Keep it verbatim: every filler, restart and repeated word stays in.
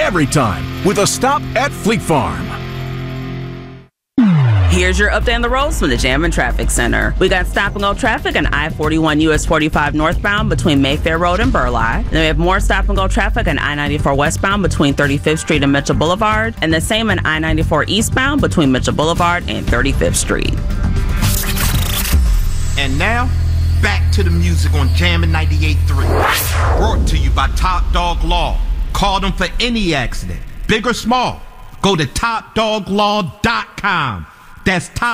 every time with a stop at Fleet Farm. Here's your update on the roads from the Jam and Traffic Center. We got stop-and-go traffic on I forty-one U S forty-five northbound between Mayfair Road and Burleigh. And then we have more stop-and-go traffic on I ninety-four westbound between thirty-fifth Street and Mitchell Boulevard. And the same on I ninety-four eastbound between Mitchell Boulevard and thirty-fifth Street. And now, back to the music on Jammin' ninety-eight point three. Brought to you by Top Dog Law. Call them for any accident, big or small. Go to top dog law dot com. That's top